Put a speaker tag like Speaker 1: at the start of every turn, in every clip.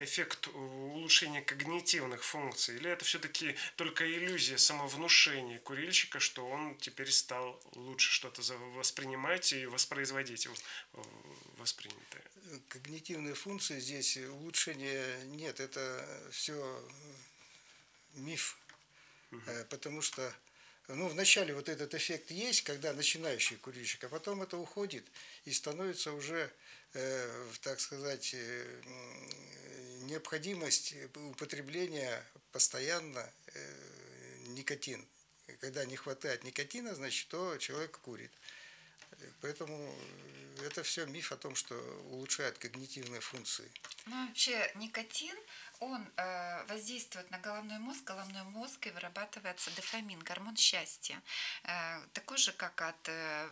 Speaker 1: эффект улучшения когнитивных функций? Или это все-таки только иллюзия самовнушения курильщика, что он теперь стал лучше что-то воспринимать и воспроизводить воспринятое?
Speaker 2: Когнитивные функции здесь улучшения нет, это все миф, потому что вначале вот этот эффект есть, когда начинающий курильщик, а потом это уходит и становится уже, так сказать, необходимость употребления постоянно никотин. Когда не хватает никотина, значит, то человек курит. Поэтому это все миф о том, что улучшает когнитивные функции.
Speaker 3: Ну, вообще никотин, он воздействует на головной мозг и вырабатывается дофамин, гормон счастья. Такой же, как от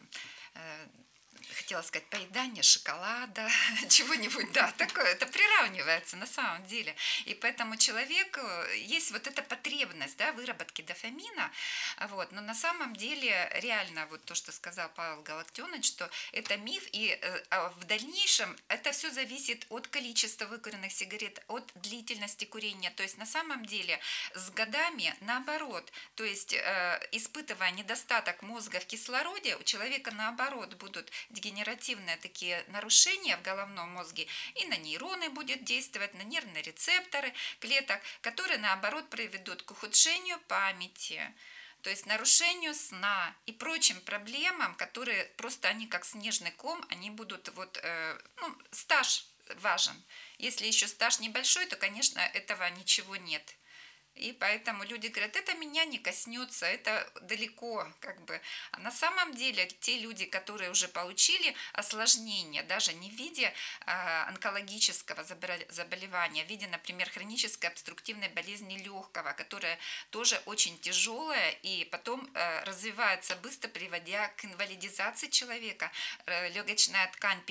Speaker 3: хотела сказать, поедание шоколада, чего-нибудь, да, такое, это приравнивается на самом деле. И поэтому человеку есть вот эта потребность, да, выработки дофамина, вот, но на самом деле реально вот то, что сказал Павел Галактионович, что это миф, и в дальнейшем это все зависит от количества выкуренных сигарет, от длительности курения, то есть на самом деле с годами наоборот, то есть испытывая недостаток мозга в кислороде, у человека наоборот будут дегенеративные такие нарушения в головном мозге, и на нейроны будет действовать, на нервные рецепторы клеток, которые наоборот приведут к ухудшению памяти, то есть нарушению сна и прочим проблемам, которые просто они как снежный ком, они будут вот, стаж важен. Если еще стаж небольшой, то, конечно, этого ничего нет. И поэтому люди говорят, это меня не коснется, это далеко, как бы. А на самом деле те люди, которые уже получили осложнения, даже не в виде онкологического заболевания, в виде, например, хронической обструктивной болезни легкого, которая тоже очень тяжелая и потом развивается быстро, приводя к инвалидизации человека. Легочная ткань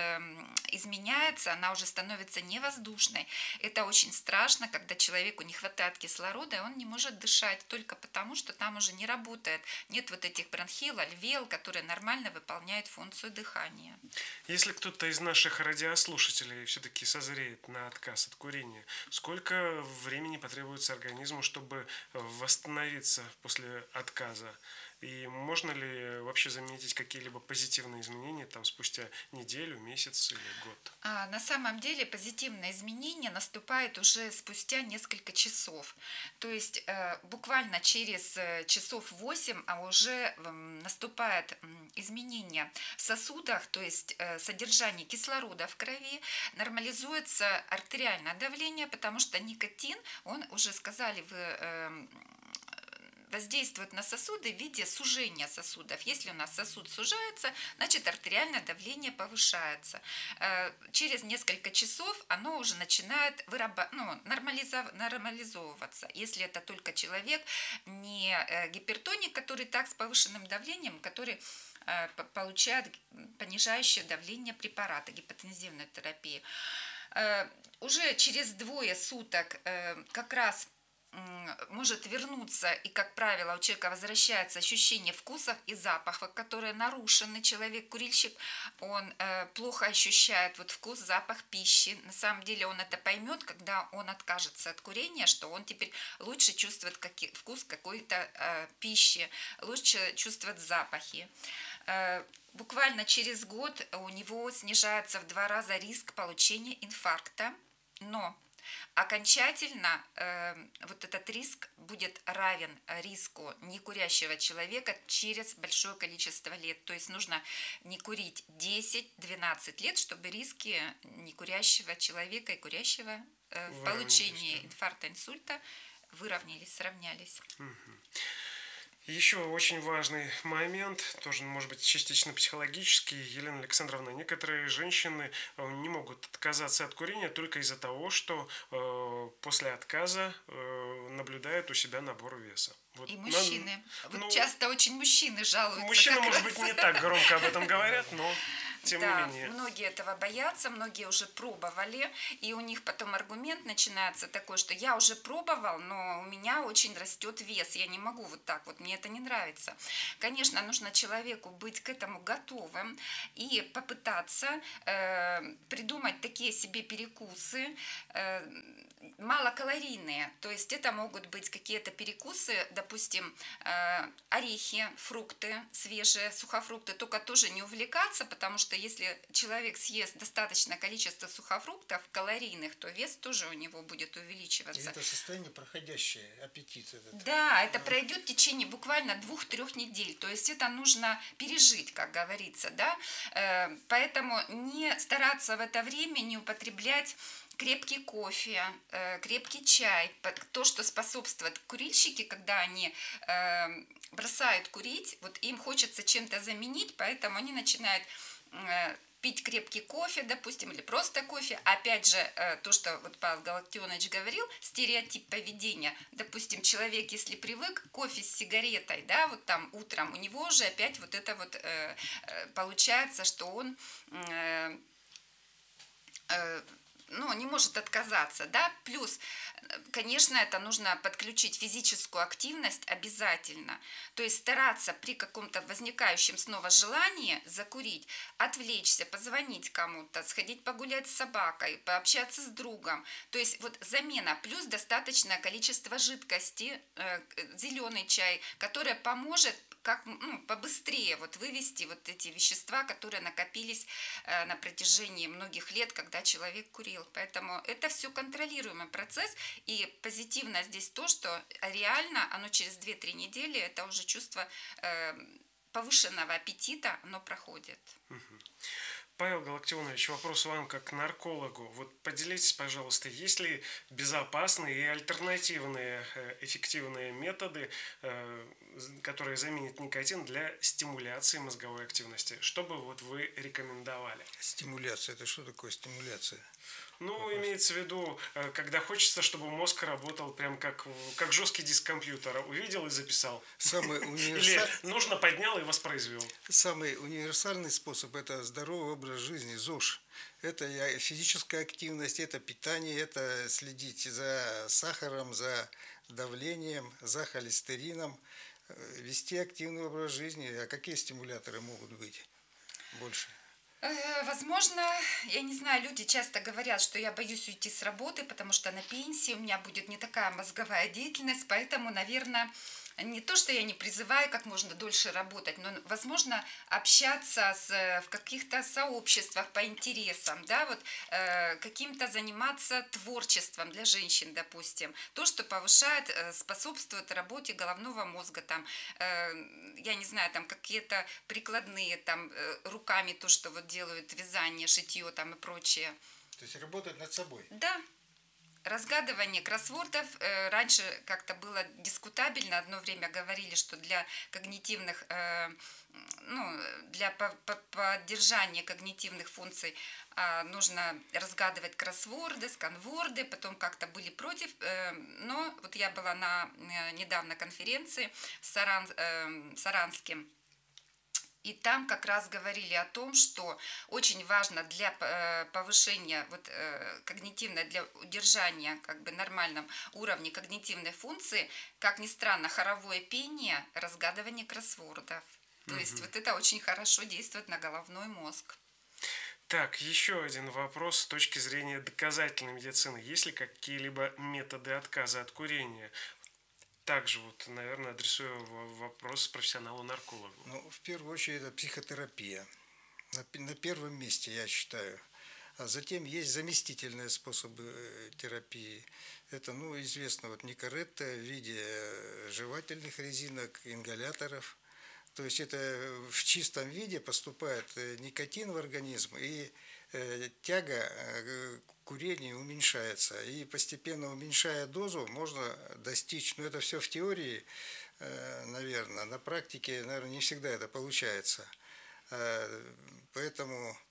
Speaker 3: изменяется, она уже становится невоздушной. Это очень страшно, когда человеку не хватает кислорода, и он не может дышать только потому, что там уже не работает. Нет вот этих бронхил, альвеол, которые нормально выполняют функцию дыхания.
Speaker 1: Если кто-то из наших радиослушателей все-таки созреет на отказ от курения, сколько времени потребуется организму, чтобы восстановиться после отказа? И можно ли вообще заметить какие-либо позитивные изменения там спустя неделю, месяц или год?
Speaker 3: На самом деле позитивное изменение наступает уже спустя несколько часов. То есть буквально через часов 8 уже наступает изменение в сосудах, то есть содержание кислорода в крови, нормализуется артериальное давление, потому что никотин, он уже сказали вы, воздействует на сосуды в виде сужения сосудов. Если у нас сосуд сужается, значит артериальное давление повышается. Через несколько часов оно уже начинает нормализовываться. Если это только человек, не гипертоник, который так с повышенным давлением, который получает понижающее давление препарата, гипотензивную терапию. Уже через 2 суток как раз может вернуться, и, как правило, у человека возвращается ощущение вкусов и запахов, которые нарушены. Человек-курильщик, он плохо ощущает вот вкус, запах пищи. На самом деле он это поймет, когда он откажется от курения, что он теперь лучше чувствует вкус какой-то пищи, лучше чувствует запахи. Буквально через год у него снижается в 2 раза риск получения инфаркта, но окончательно вот этот риск будет равен риску некурящего человека через большое количество лет. То есть нужно не курить 10-12 лет, чтобы риски некурящего человека и курящего в получении инфаркта, инсульта выровнялись, сравнялись.
Speaker 1: Еще очень важный момент, тоже, может быть, частично психологический, Елена Александровна, некоторые женщины не могут отказаться от курения только из-за того, что после отказа наблюдают у себя набор веса.
Speaker 3: Вот, и мужчины. Часто очень мужчины жалуются.
Speaker 1: Мужчины, может быть, не так громко об этом говорят, но... тем не
Speaker 3: Да,
Speaker 1: менее.
Speaker 3: многие этого боятся, многие уже пробовали, и у них потом аргумент начинается такой, что я уже пробовал, но у меня очень растет вес, я не могу вот так вот, мне это не нравится. Конечно, нужно человеку быть к этому готовым и попытаться придумать такие себе перекусы, малокалорийные, то есть это могут быть какие-то перекусы, допустим, орехи, фрукты свежие, сухофрукты, только тоже не увлекаться, потому что если человек съест достаточное количество сухофруктов калорийных, то вес тоже у него будет увеличиваться.
Speaker 2: И это состояние проходящее, аппетит этот.
Speaker 3: Да, это пройдет в течение буквально 2-3 недель, то есть это нужно пережить, как говорится, да, поэтому не стараться в это время не употреблять крепкий кофе, крепкий чай, то, что способствует курильщики, когда они бросают курить, вот им хочется чем-то заменить, поэтому они начинают пить крепкий кофе, допустим, или просто кофе. Опять же, то, что вот Павел Галактионович говорил, стереотип поведения. Допустим, человек, если привык кофе с сигаретой, да, вот там утром, у него уже опять вот это вот получается, что он не может отказаться, да, плюс, конечно, это нужно подключить физическую активность обязательно, то есть стараться при каком-то возникающем снова желании закурить, отвлечься, позвонить кому-то, сходить погулять с собакой, пообщаться с другом, то есть вот замена, плюс достаточное количество жидкости, зеленый чай, которое поможет побыстрее вот вывести вот эти вещества, которые накопились на протяжении многих лет, когда человек курил. Поэтому это все контролируемый процесс. И позитивно здесь то, что реально оно через 2-3 недели, это уже чувство повышенного аппетита, оно проходит.
Speaker 1: Павел Галактионович, вопрос вам как наркологу. Вот поделитесь, пожалуйста, есть ли безопасные и альтернативные эффективные методы, которые заменят никотин для стимуляции мозговой активности? Что бы вот вы рекомендовали?
Speaker 2: Стимуляция. Это что такое стимуляция?
Speaker 1: Имеется в виду, когда хочется, чтобы мозг работал прям как жесткий диск компьютера. Увидел и записал. Или нужно поднял и воспроизвел.
Speaker 2: Самый универсальный способ – это здоровый образ жизни, ЗОЖ. Это физическая активность, это питание, это следить за сахаром, за давлением, за холестерином, вести активный образ жизни. А какие стимуляторы могут быть больше?
Speaker 3: Возможно, я не знаю, люди часто говорят, что я боюсь уйти с работы, потому что на пенсии у меня будет не такая мозговая деятельность, поэтому, наверное, не то, что я не призываю как можно дольше работать, но, возможно, общаться в каких-то сообществах по интересам, да, вот каким-то заниматься творчеством для женщин, допустим, то, что повышает, способствует работе головного мозга, там, я не знаю, там какие-то прикладные, там, руками то, что вот делают вязание, шитье там и прочее.
Speaker 2: То есть работать над собой?
Speaker 3: Да. Разгадывание кроссвордов раньше как-то было дискутабельно. Одно время говорили, что для когнитивных, для поддержания когнитивных функций нужно разгадывать кроссворды, сканворды. Потом как-то были против. Но вот я была на недавно конференции в Саранске. И там как раз говорили о том, что очень важно для повышения когнитивной, для удержания нормальном уровне когнитивной функции, как ни странно, хоровое пение, разгадывание кроссвордов. То есть вот это очень хорошо действует на головной мозг.
Speaker 1: Так, еще один вопрос с точки зрения доказательной медицины. Есть ли какие-либо методы отказа от курения? Также, наверное, адресую вопрос профессионалу-наркологу.
Speaker 2: В первую очередь, это психотерапия. На первом месте, я считаю. А затем есть заместительные способы терапии. Это, известно, никаретта в виде жевательных резинок, ингаляторов. То есть это в чистом виде поступает никотин в организм, и тяга к курению уменьшается. И постепенно уменьшая дозу, можно достичь, это все в теории, наверное, на практике, наверное, не всегда это получается. Поэтому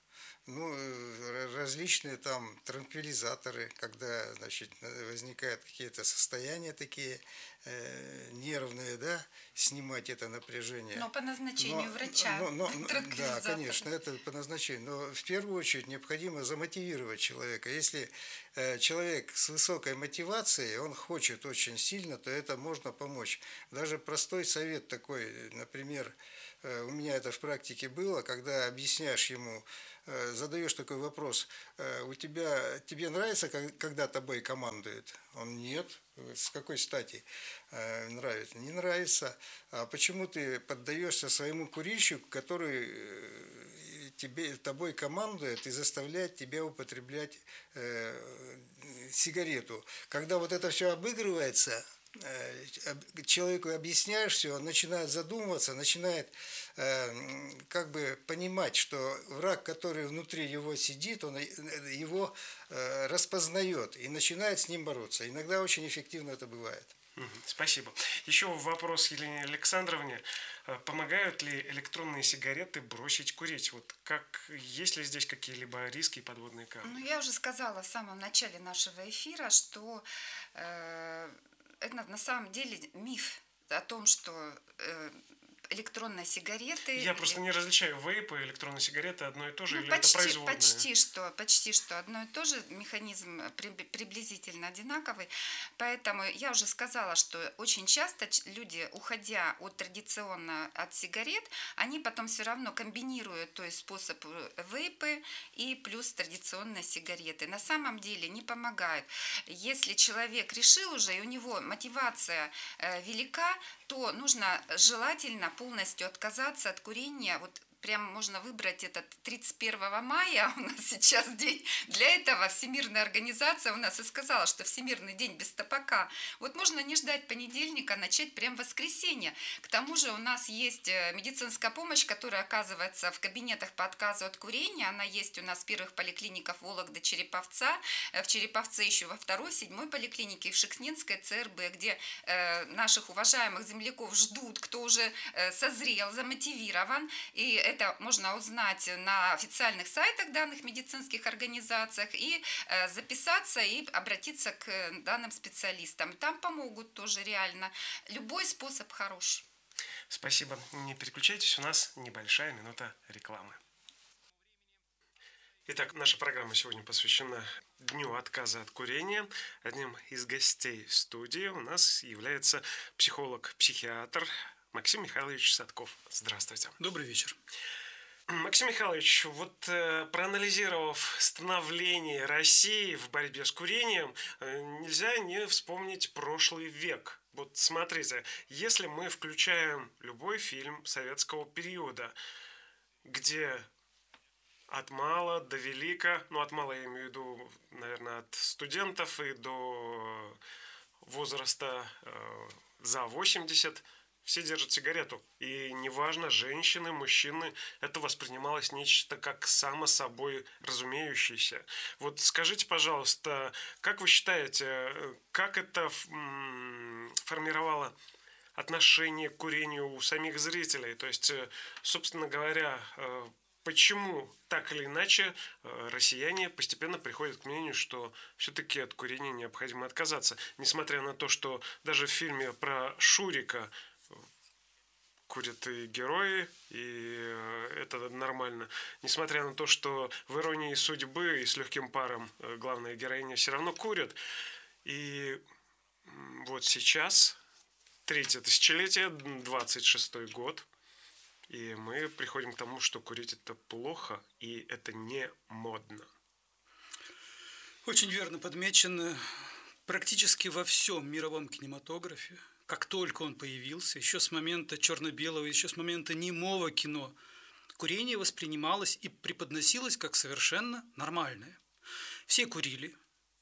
Speaker 2: ну, различные там транквилизаторы, когда, значит, возникают какие-то состояния такие нервные, да, снимать это напряжение.
Speaker 3: Но по назначению врача.
Speaker 2: Да, конечно, это по назначению. Но в первую очередь необходимо замотивировать человека. Если человек с высокой мотивацией, он хочет очень сильно, то это можно помочь. Даже простой совет такой, например, у меня это в практике было, когда объясняешь ему, задаешь такой вопрос: тебе нравится, когда тобой командуют? Он: нет. С какой стати нравится? Не нравится. А почему ты поддаешься своему курильщику, который тобой командует и заставляет тебя употреблять сигарету? Когда вот это все обыгрывается, человеку объясняешь все, он начинает задумываться, начинает как бы понимать, что враг, который внутри его сидит, он его распознает и начинает с ним бороться. Иногда очень эффективно это бывает.
Speaker 1: Спасибо. Еще вопрос Елене Александровне. Помогают ли электронные сигареты бросить курить? Вот есть ли здесь какие-либо риски и подводные камни?
Speaker 3: Ну, я уже сказала в самом начале нашего эфира, что это на самом деле миф о том, что электронные сигареты...
Speaker 1: Я просто не различаю вейпы и электронные сигареты одно и то же,
Speaker 3: ну,
Speaker 1: или
Speaker 3: почти,
Speaker 1: это производное?
Speaker 3: Почти что одно и то же, механизм приблизительно одинаковый. Поэтому я уже сказала, что очень часто люди, уходя от сигарет, они потом все равно комбинируют, то есть способ вейпы и плюс традиционные сигареты. На самом деле не помогает. Если человек решил уже, и у него мотивация велика, то нужно желательно полностью отказаться от курения. Вот прям можно выбрать этот 31 мая, у нас сейчас день. Для этого Всемирная организация у нас и сказала, что Всемирный день без табака. Вот можно не ждать понедельника, начать прям в воскресенье. К тому же у нас есть медицинская помощь, которая оказывается в кабинетах по отказу от курения. Она есть у нас в первых поликлиниках Вологды, Череповца, в Череповце еще во второй, 7-й поликлинике, в Шексненской, ЦРБ, где наших уважаемых земляков ждут, кто уже созрел, замотивирован. И это можно узнать на официальных сайтах данных медицинских организациях и записаться и обратиться к данным специалистам. Там помогут тоже реально. Любой способ хорош.
Speaker 1: Спасибо. Не переключайтесь, у нас небольшая минута рекламы. Итак, наша программа сегодня посвящена Дню отказа от курения. Одним из гостей студии у нас является психолог-психиатр Максим Михайлович Садков. Здравствуйте.
Speaker 4: Добрый вечер.
Speaker 1: Максим Михайлович, вот проанализировав становление России в борьбе с курением, нельзя не вспомнить прошлый век. Вот смотрите, если мы включаем любой фильм советского периода, где от мала до велика, от мала я имею в виду, наверное, от студентов и до возраста за 80, все держат сигарету. И неважно, женщины, мужчины, это воспринималось нечто как само собой разумеющееся. Вот скажите, пожалуйста, как вы считаете, как это формировало отношение к курению у самих зрителей? То есть, собственно говоря, почему так или иначе россияне постепенно приходят к мнению, что все-таки от курения необходимо отказаться, несмотря на то, что даже в фильме про Шурика курят и герои, и это нормально. Несмотря на то, что в «Иронии судьбы» и «С легким паром» главная героиня все равно курит. И вот сейчас, третье тысячелетие, 26-й год, и мы приходим к тому, что курить это плохо, и это не модно.
Speaker 4: Очень верно подмечено. Практически во всем мировом кинематографе, как только он появился, еще с момента черно-белого, еще с момента немого кино, курение воспринималось и преподносилось как совершенно нормальное. Все курили,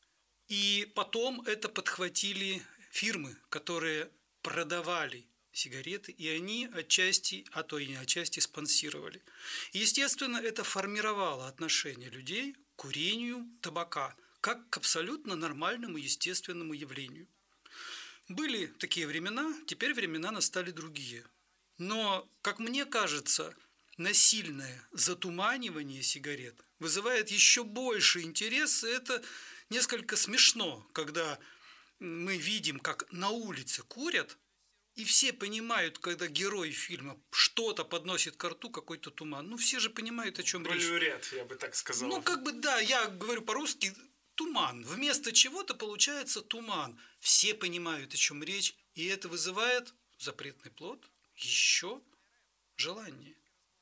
Speaker 4: и потом это подхватили фирмы, которые продавали сигареты, и они отчасти, а то и не отчасти спонсировали. И, естественно, это формировало отношение людей к курению табака, как к абсолютно нормальному естественному явлению. Были такие времена, теперь времена настали другие. Но, как мне кажется, насильное затуманивание сигарет вызывает еще больше интерес. Это несколько смешно, когда мы видим, как на улице курят, и все понимают, когда герой фильма что-то подносит к рту, какой-то туман. Ну, все же понимают, о чем речь.
Speaker 1: Балюрет, я бы так сказал.
Speaker 4: Ну, как бы, да, я говорю по-русски, туман. Вместо чего-то получается туман. Все понимают, о чем речь, и это вызывает запретный плод еще желание.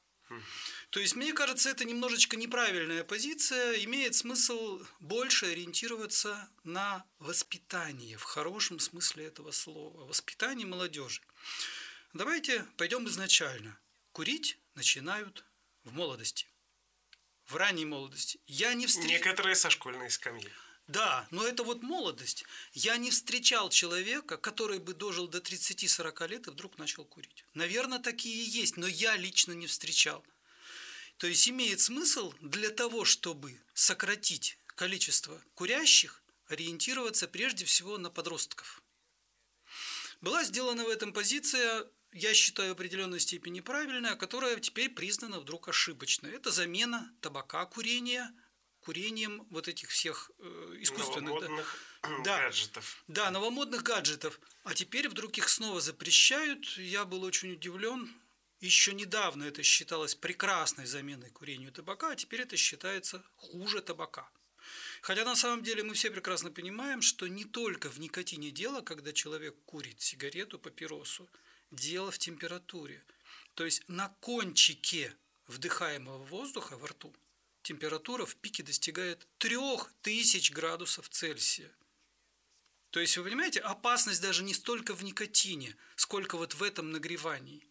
Speaker 4: То есть, мне кажется, это немножечко неправильная позиция. Имеет смысл больше ориентироваться на воспитание, в хорошем смысле этого слова. Воспитание молодежи. Давайте пойдем изначально. Курить начинают в молодости. В ранней молодости.
Speaker 1: Некоторые со школьной скамьи.
Speaker 4: Да, но это вот молодость. Я не встречал человека, который бы дожил до 30-40 лет и вдруг начал курить. Наверное, такие есть, но я лично не встречал. То есть имеет смысл для того, чтобы сократить количество курящих, ориентироваться прежде всего на подростков. Была сделана в этом позиция, я считаю, в определенной степени правильная, которая теперь признана вдруг ошибочной. Это замена табака курением вот этих всех искусственных
Speaker 1: новомодных гаджетов.
Speaker 4: Да, новомодных гаджетов. А теперь вдруг их снова запрещают. Я был очень удивлен. Еще недавно это считалось прекрасной заменой курению табака, а теперь это считается хуже табака. Хотя на самом деле мы все прекрасно понимаем, что не только в никотине дело, когда человек курит сигарету, папиросу. Дело в температуре. То есть на кончике вдыхаемого воздуха во рту температура в пике достигает 3000 градусов Цельсия. То есть, вы понимаете, опасность даже не столько в никотине, сколько вот в этом нагревании.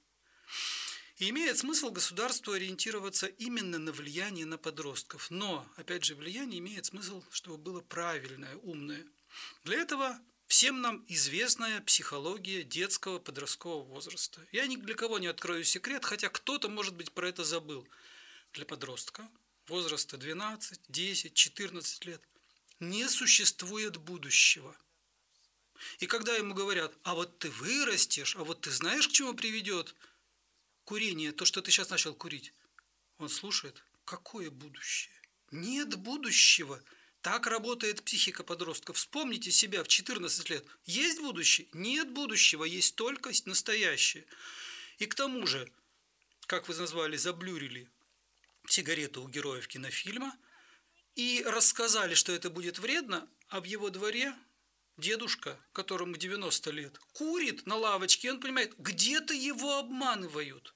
Speaker 4: И имеет смысл государству ориентироваться именно на влияние на подростков. Но, опять же, влияние имеет смысл, чтобы было правильное, умное. Для этого всем нам известная психология детского подросткового возраста. Я ни для кого не открою секрет, хотя кто-то, может быть, про это забыл. Для подростка возраста 12, 10, 14 лет не существует будущего. И когда ему говорят, а вот ты вырастешь, а вот ты знаешь, к чему приведет курение, то, что ты сейчас начал курить, он слушает, какое будущее? Нет будущего. Так работает психика подростка. Вспомните себя в 14 лет. Есть будущее? Нет будущего, есть только настоящее. И к тому же, как вы назвали, заблюрили сигарету у героев кинофильма и рассказали, что это будет вредно, а в его дворе дедушка, которому 90 лет, курит на лавочке, и он понимает, где-то его обманывают.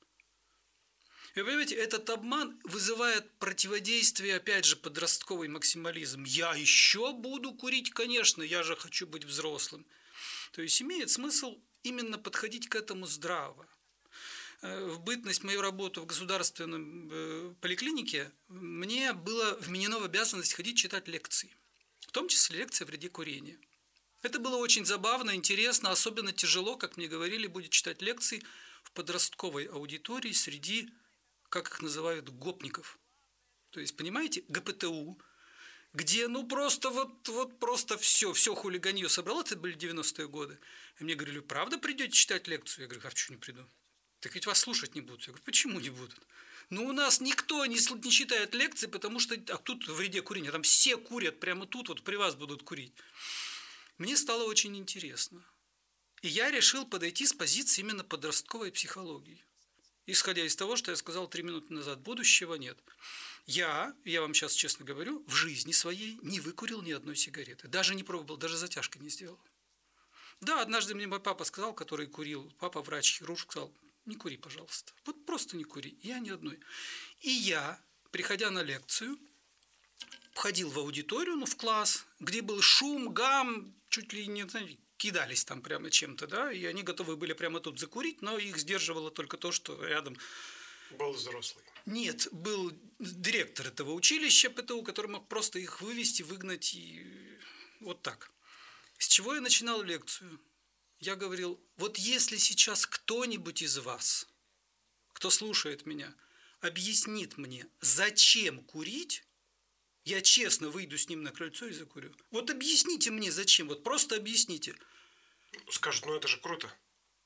Speaker 4: Вы понимаете, этот обман вызывает противодействие, опять же, подростковый максимализм. Я еще буду курить, конечно, я же хочу быть взрослым. То есть имеет смысл именно подходить к этому здраво. В бытность мою работу в государственной поликлинике мне было вменено в обязанность ходить читать лекции, в том числе лекции о вреде курения. Это было очень забавно, интересно, особенно тяжело, как мне говорили, будет читать лекции в подростковой аудитории среди, как их называют, гопников. То есть, понимаете, ГПТУ, где просто все хулиганье собрало, это были 90-е годы. И мне говорили, правда придете читать лекцию? Я говорю, а почему не приду? Так ведь вас слушать не будут. Я говорю, почему не будут? Ну, у нас никто не читает лекции, потому что тут в вреде курения, там все курят, прямо тут вот при вас будут курить. Мне стало очень интересно. И я решил подойти с позиции именно подростковой психологии. Исходя из того, что я сказал 3 минуты назад, будущего нет. Я вам сейчас честно говорю, в жизни своей не выкурил ни одной сигареты. Даже не пробовал, даже затяжкой не сделал. Да, однажды мне мой папа сказал, который курил, папа врач-хирург, сказал, не кури, пожалуйста. Вот просто не кури. Я ни одной. И я, приходя на лекцию, входил в аудиторию, в класс, где был шум, гам, чуть ли не кидались там прямо чем-то, да, и они готовы были прямо тут закурить, но их сдерживало только то, что рядом...
Speaker 1: Был взрослый.
Speaker 4: Нет, был директор этого училища ПТУ, который мог просто их вывести, выгнать и вот так. С чего я начинал лекцию? Я говорил, вот если сейчас кто-нибудь из вас, кто слушает меня, объяснит мне, зачем курить, я честно выйду с ним на крыльцо и закурю. Вот объясните мне, зачем, вот просто объясните.
Speaker 1: Скажут, ну это же круто.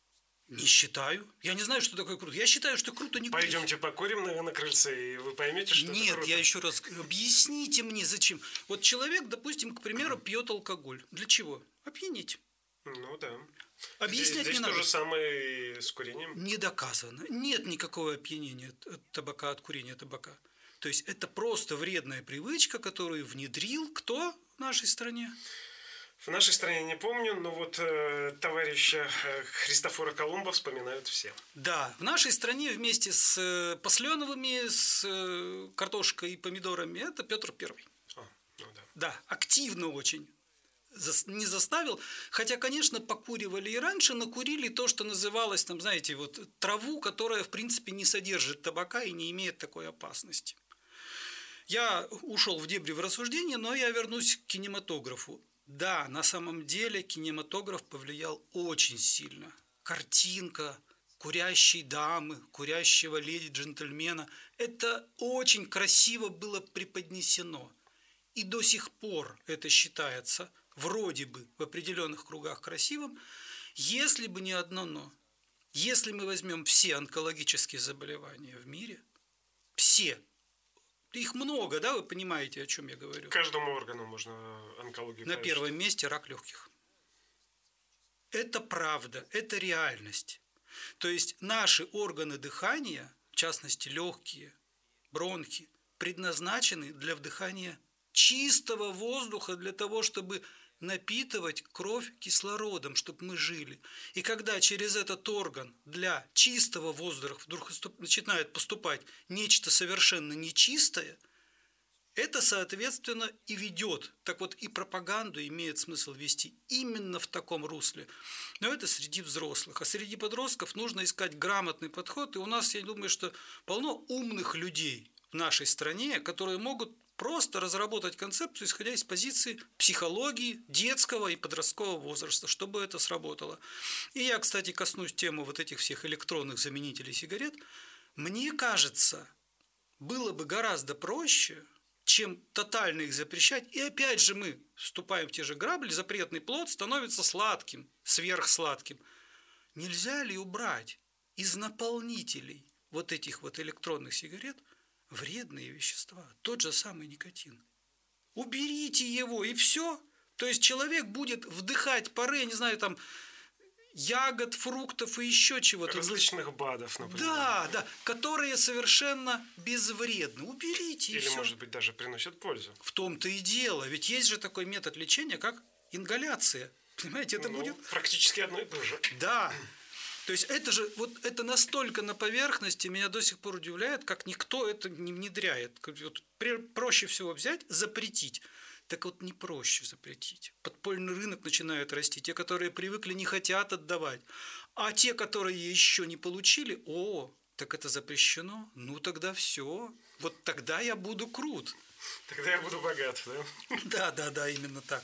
Speaker 4: Не считаю. Я не знаю, что такое круто. Я считаю, что круто не курить.
Speaker 1: Пойдемте покурим на крыльце, и вы поймете, что это
Speaker 4: Нет,
Speaker 1: круто.
Speaker 4: я еще раз... Объясните мне, зачем. Вот человек, допустим, к примеру, пьет алкоголь. Для чего? Опьянить.
Speaker 1: Ну да.
Speaker 4: Объяснять
Speaker 1: Здесь
Speaker 4: не
Speaker 1: то
Speaker 4: надо.
Speaker 1: же самое и с курением.
Speaker 4: Не доказано. Нет никакого опьянения от табака, от курения табака. То есть это просто вредная привычка, которую внедрил кто в нашей стране?
Speaker 1: В нашей стране не помню, но вот товарища Христофора Колумба вспоминают все.
Speaker 4: Да, в нашей стране вместе с Посленовыми, с картошкой и помидорами это Петр Первый.
Speaker 1: Ну да.
Speaker 4: Да, активно очень не заставил. Хотя, конечно, покуривали и раньше, но курили то, что называлось, там, знаете, вот траву, которая, в принципе, не содержит табака и не имеет такой опасности. Я ушел в дебри в рассуждение, но я вернусь к кинематографу. Да, на самом деле кинематограф повлиял очень сильно. Картинка курящей дамы, курящего леди-джентльмена – это очень красиво было преподнесено. И до сих пор это считается вроде бы в определенных кругах красивым, если бы не одно «но». Если мы возьмем все онкологические заболевания в мире, все, их много, да, вы понимаете, о чем я говорю?
Speaker 1: Каждому органу можно онкологию
Speaker 4: На
Speaker 1: повесить.
Speaker 4: первом месте рак легких. Это правда, это реальность. То есть наши органы дыхания, в частности легкие, бронхи, предназначены для вдыхания чистого воздуха, для того, чтобы напитывать кровь кислородом, чтобы мы жили. И когда через этот орган для чистого воздуха вдруг начинает поступать нечто совершенно нечистое, это, соответственно, и ведет. Так вот, и пропаганду имеет смысл вести именно в таком русле. Но это среди взрослых. А среди подростков нужно искать грамотный подход. И у нас, я думаю, что полно умных людей в нашей стране, которые могут просто разработать концепцию, исходя из позиции психологии детского и подросткового возраста, чтобы это сработало. И я, кстати, коснусь темы вот этих всех электронных заменителей сигарет. Мне кажется, было бы гораздо проще, чем тотально их запрещать. И опять же мы вступаем в те же грабли, запретный плод становится сладким, сверхсладким. Нельзя ли убрать из наполнителей вот этих вот электронных сигарет вредные вещества, тот же самый никотин? Уберите его, и все. То есть человек будет вдыхать пары, я не знаю, там, ягод, фруктов и еще чего-то.
Speaker 1: Различных БАДов, например.
Speaker 4: Да, которые совершенно безвредны. Уберите, и
Speaker 1: Или,
Speaker 4: все.
Speaker 1: может быть, даже приносят пользу.
Speaker 4: В том-то и дело. Ведь есть же такой метод лечения, как ингаляция. Понимаете, это будет...
Speaker 1: Практически одно и то же.
Speaker 4: Да. То есть это же, вот это настолько на поверхности, меня до сих пор удивляет, как никто это не внедряет. Вот проще всего взять, запретить. Так вот не проще запретить. Подпольный рынок начинает расти. Те, которые привыкли, не хотят отдавать. А те, которые еще не получили, так это запрещено. Ну тогда все. Вот тогда я буду крут.
Speaker 1: Тогда я буду богат, да?
Speaker 4: Да, именно так.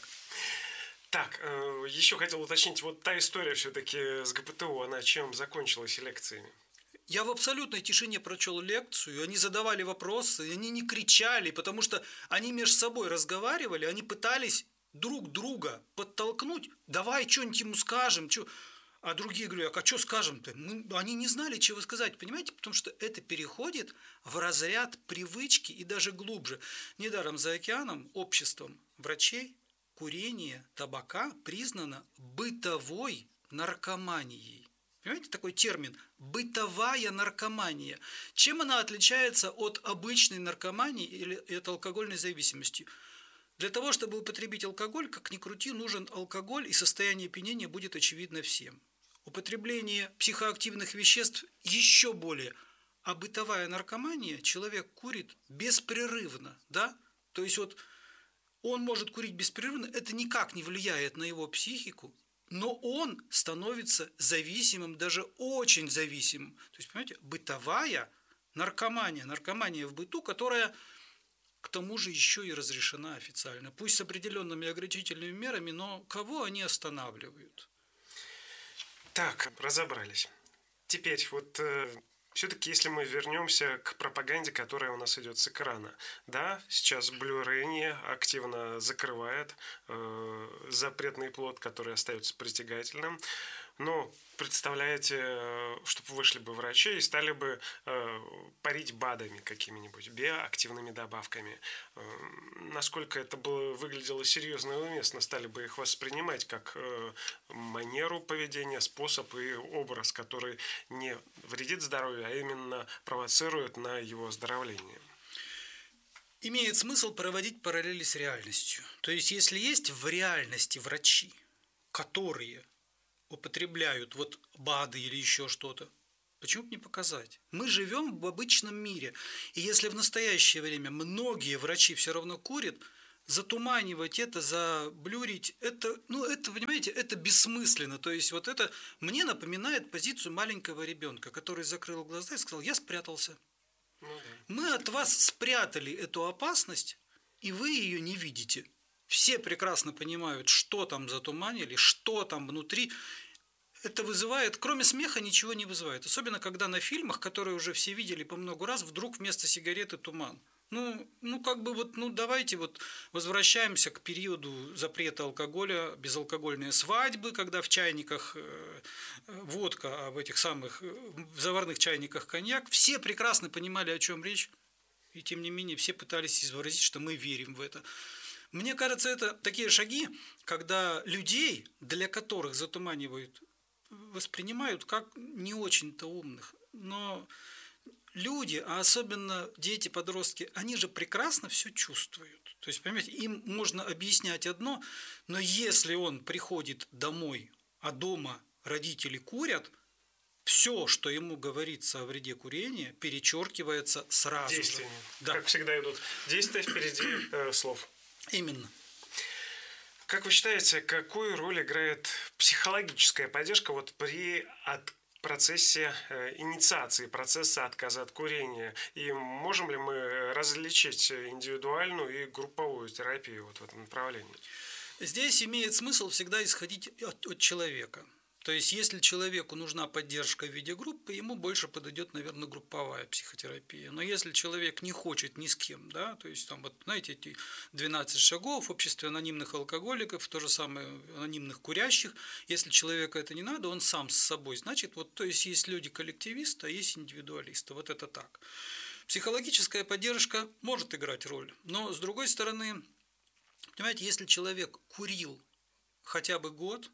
Speaker 1: Так, еще хотел уточнить, вот та история все-таки с ГПТУ, она чем закончилась лекциями?
Speaker 4: Я в абсолютной тишине прочел лекцию, они задавали вопросы, они не кричали, потому что они между собой разговаривали, они пытались друг друга подтолкнуть, давай что-нибудь ему скажем, а другие говорят, а что скажем-то? Они не знали, чего сказать, понимаете, потому что это переходит в разряд привычки и даже глубже. Недаром за океаном обществом врачей курение табака признано бытовой наркоманией. Понимаете, такой термин – бытовая наркомания. Чем она отличается от обычной наркомании или от алкогольной зависимости? Для того, чтобы употребить алкоголь, как ни крути, нужен алкоголь, и состояние опьянения будет очевидно всем. Употребление психоактивных веществ еще более. А бытовая наркомания, человек курит беспрерывно, да? То есть вот он может курить беспрерывно, это никак не влияет на его психику, но он становится зависимым, даже очень зависимым. То есть, понимаете, бытовая наркомания в быту, которая к тому же еще и разрешена официально. Пусть с определенными ограничительными мерами, но кого они останавливают?
Speaker 1: Так, разобрались. Теперь вот все-таки, если мы вернемся к пропаганде, которая у нас идет с экрана. Да, сейчас Blu-ray активно закрывает запретный плод, который остается притягательным. Ну, представляете, чтобы вышли бы врачи и стали бы парить БАДами какими-нибудь, биоактивными добавками. Насколько это было, выглядело серьезно и уместно, стали бы их воспринимать как манеру поведения, способ и образ, который не вредит здоровью, а именно провоцирует на его оздоровление.
Speaker 4: Имеет смысл проводить параллели с реальностью. То есть, если есть в реальности врачи, которые употребляют вот БАДы или еще что-то, почему бы не показать? Мы живем в обычном мире. И если в настоящее время многие врачи все равно курят, затуманивать это, заблюрить, это, понимаете, это бессмысленно. То есть, вот это мне напоминает позицию маленького ребенка, который закрыл глаза и сказал: я спрятался. Мы от вас спрятали эту опасность, и вы ее не видите. Все прекрасно понимают, что там затуманили, что там внутри. Это вызывает, кроме смеха, ничего не вызывает. Особенно, когда на фильмах, которые уже все видели по много раз, вдруг вместо сигареты туман. Давайте возвращаемся к периоду запрета алкоголя, безалкогольные свадьбы, когда в чайниках водка, а в этих самых в заварных чайниках коньяк. Все прекрасно понимали, о чем речь, и тем не менее все пытались изобразить, что мы верим в это. Мне кажется, это такие шаги, когда людей, для которых затуманивают, воспринимают как не очень-то умных, но люди, а особенно дети, подростки, они же прекрасно все чувствуют. То есть, понимаете, им можно объяснять одно, но если он приходит домой, а дома родители курят, все, что ему говорится о вреде курения, перечеркивается сразу
Speaker 1: Действия.
Speaker 4: Да.
Speaker 1: Как всегда идут действия впереди слов.
Speaker 4: Именно.
Speaker 1: Как вы считаете, какую роль играет психологическая поддержка вот при процессе инициации процесса отказа от курения? И можем ли мы различить индивидуальную и групповую терапию вот в этом направлении?
Speaker 4: Здесь имеет смысл всегда исходить от человека. То есть, если человеку нужна поддержка в виде группы, ему больше подойдет, наверное, групповая психотерапия. Но если человек не хочет ни с кем, да, то есть, там, вот, знаете, эти 12 шагов, общество анонимных алкоголиков, то же самое анонимных курящих, если человеку это не надо, он сам с собой, значит, вот, то есть люди-коллективисты, а есть индивидуалисты, вот это так. Психологическая поддержка может играть роль, но, с другой стороны, понимаете, если человек курил хотя бы год,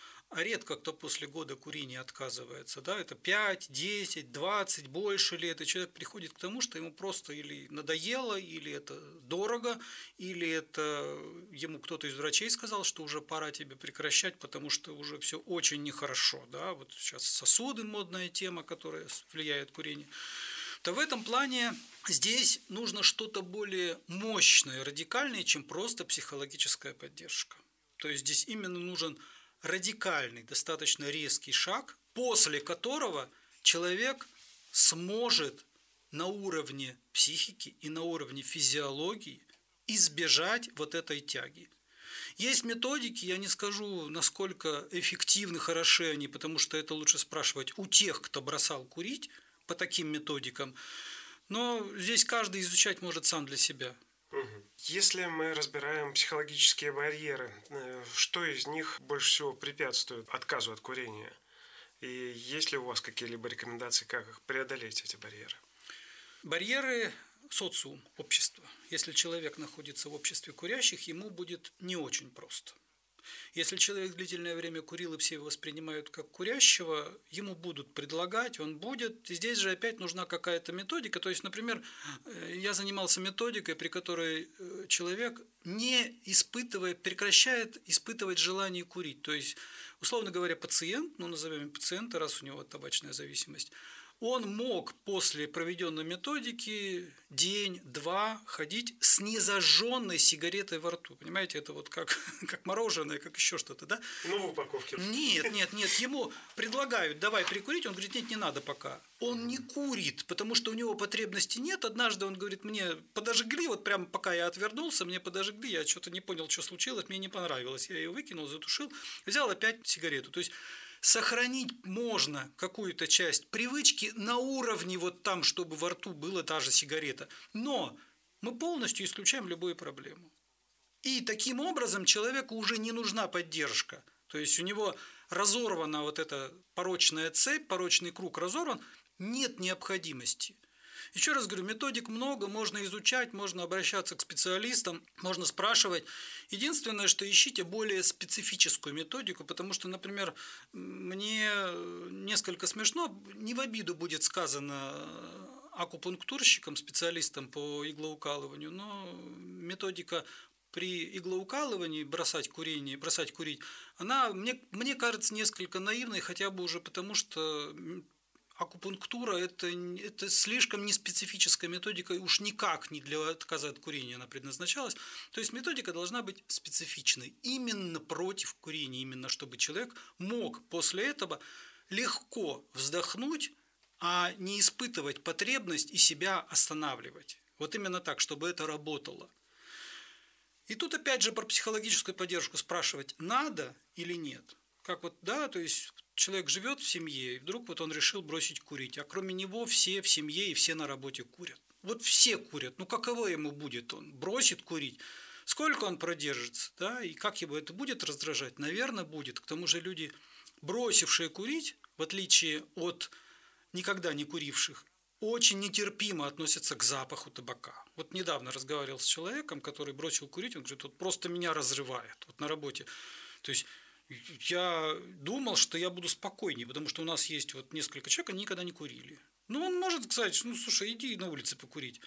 Speaker 4: а редко кто после года курения отказывается. Да? Это 5, 10, 20, больше лет. И человек приходит к тому, что ему просто или надоело, или это дорого, или это ему кто-то из врачей сказал, что уже пора тебе прекращать, потому что уже все очень нехорошо. Да? Вот сейчас сосуды, модная тема, которая влияет курение. То в этом плане здесь нужно что-то более мощное, радикальное, чем просто психологическая поддержка. То есть здесь именно нужен радикальный, достаточно резкий шаг, после которого человек сможет на уровне психики и на уровне физиологии избежать вот этой тяги. Есть методики, я не скажу, насколько эффективны, хороши они, потому что это лучше спрашивать у тех, кто бросал курить по таким методикам, но здесь каждый изучать может сам для себя.
Speaker 1: Если мы разбираем психологические барьеры, что из них больше всего препятствует отказу от курения? И есть ли у вас какие-либо рекомендации, как их преодолеть, эти барьеры?
Speaker 4: Барьеры – социум, общество. Если человек находится в обществе курящих, ему будет не очень просто. Если человек длительное время курил и все его воспринимают как курящего, ему будут предлагать, он будет. И здесь же опять нужна какая-то методика. То есть, например, я занимался методикой, при которой человек, не испытывая, прекращает испытывать желание курить. То есть, условно говоря, пациент, назовем пациента, раз у него табачная зависимость, он мог после проведенной методики день-два ходить с незажженной сигаретой во рту. Понимаете, это вот как мороженое, как еще что-то, да?
Speaker 1: В упаковке.
Speaker 4: Нет, ему предлагают, давай прикурить, он говорит, нет, не надо пока. Он не курит, потому что у него потребности нет. Однажды он говорит, мне подожгли, вот прямо пока я отвернулся, мне подожгли, я что-то не понял, что случилось, мне не понравилось. Я ее выкинул, затушил, взял опять сигарету. То есть сохранить можно какую-то часть привычки на уровне вот там, чтобы во рту была та же сигарета. Но мы полностью исключаем любую проблему. И таким образом человеку уже не нужна поддержка. То есть у него разорвана вот эта порочная цепь, порочный круг разорван, нет необходимости. Еще раз говорю, методик много, можно изучать, можно обращаться к специалистам, можно спрашивать. Единственное, что ищите более специфическую методику, потому что, например, мне несколько смешно, не в обиду будет сказано акупунктурщикам, специалистам по иглоукалыванию, но методика при иглоукалывании бросать курить, она, мне кажется, несколько наивной, хотя бы уже потому, что акупунктура это слишком неспецифическая методика, и уж никак не для отказа от курения она предназначалась. То есть методика должна быть специфичной, именно против курения, именно чтобы человек мог после этого легко вздохнуть, а не испытывать потребность и себя останавливать. Вот именно так, чтобы это работало. И тут опять же про психологическую поддержку спрашивать, надо или нет. Как вот, да, то есть человек живет в семье, и вдруг вот он решил бросить курить, а кроме него все в семье и все на работе курят. Вот все курят, ну каково ему будет, он бросит курить, сколько он продержится, да, и как его это будет раздражать? Наверное, будет. К тому же люди, бросившие курить, в отличие от никогда не куривших, очень нетерпимо относятся к запаху табака. Вот недавно разговаривал с человеком, который бросил курить, он говорит, вот просто меня разрывает вот на работе. То есть я думал, что я буду спокойнее, потому что у нас есть вот несколько человек, они никогда не курили. Ну, он может сказать, ну, слушай, иди на улице покурить.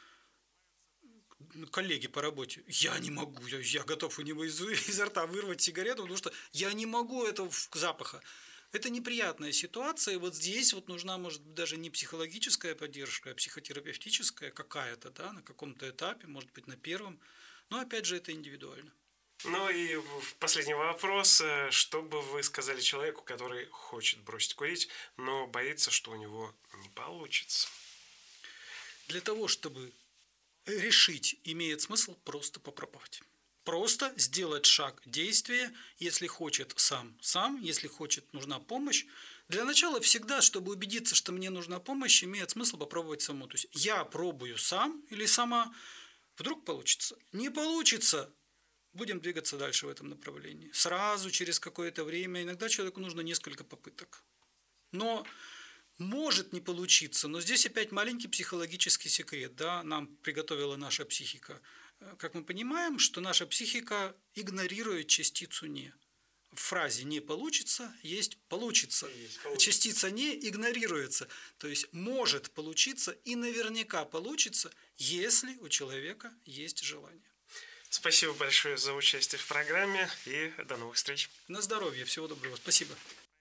Speaker 4: Коллеги по работе, я не могу, я готов у него изо рта вырвать сигарету, потому что я не могу этого запаха. Это неприятная ситуация, и вот здесь вот нужна, может быть, даже не психологическая поддержка, а психотерапевтическая какая-то, да, на каком-то этапе, может быть, на первом, но опять же это индивидуально.
Speaker 1: Ну и последний вопрос. Что бы вы сказали человеку, который хочет бросить курить, но боится, что у него не получится?
Speaker 4: Для того, чтобы решить, имеет смысл просто попробовать. Просто сделать шаг действия, если хочет сам, если хочет нужна помощь. Для начала всегда, чтобы убедиться, что мне нужна помощь, имеет смысл попробовать самому. То есть я пробую сам или сама, вдруг получится. Не получится, будем двигаться дальше в этом направлении. Сразу, через какое-то время, иногда человеку нужно несколько попыток. Но может не получиться, но здесь опять маленький психологический секрет, да, нам приготовила наша психика. Как мы понимаем, что наша психика игнорирует частицу «не». В фразе «не получится» есть «получится». Частица «не» игнорируется. То есть может получиться и наверняка получится, если у человека есть желание.
Speaker 1: Спасибо большое за участие в программе и до новых встреч.
Speaker 4: На здоровье. Всего доброго. Спасибо.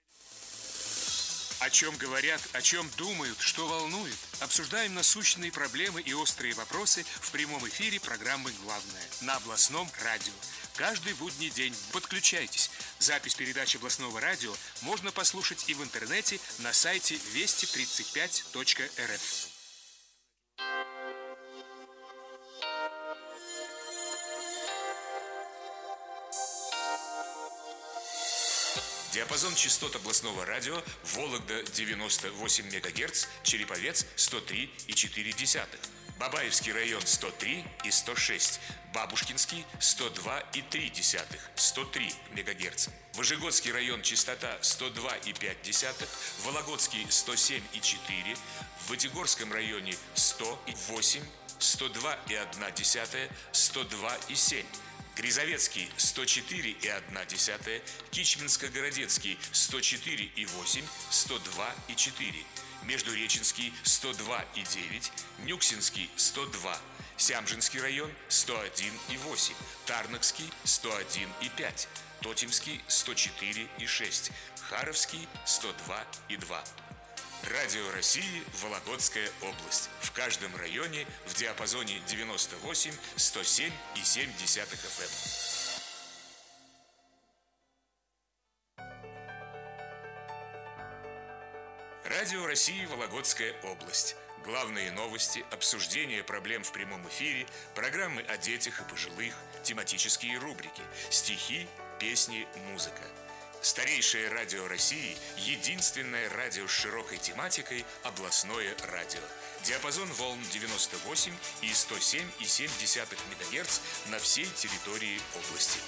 Speaker 5: О чем говорят, о чем думают, что волнует. Обсуждаем насущные проблемы и острые вопросы в прямом эфире программы «Главное» на областном радио. Каждый будний день подключайтесь. Запись передачи областного радио можно послушать и в интернете на сайте вести35.рф. Диапазон частот областного радио: Вологда 98 МГц, Череповец 103,4, Бабаевский район 103 и 106, Бабушкинский 102,3, 103 МГц, Выжегодский район частота 102,5, Вологодский 107,4, в Вытегорском районе 108, 102,1, 102,7. Грязовецкий 104,1, Кичминско-Городецкий 104,8, 102,4, Междуреченский 102,9, Нюксинский 102, Сямжинский район 101,8, Тарнакский 101,5, Тотемский 104,6, Харовский 102,2. Радио России, Вологодская область. В каждом районе в диапазоне 98, 107 и 7 FM. Радио России, Вологодская область. Главные новости, обсуждение проблем в прямом эфире, программы о детях и пожилых, тематические рубрики, стихи, песни, музыка. Старейшее радио России, единственное радио с широкой тематикой, областное радио. Диапазон волн 98 и 107,7 МГц на всей территории области.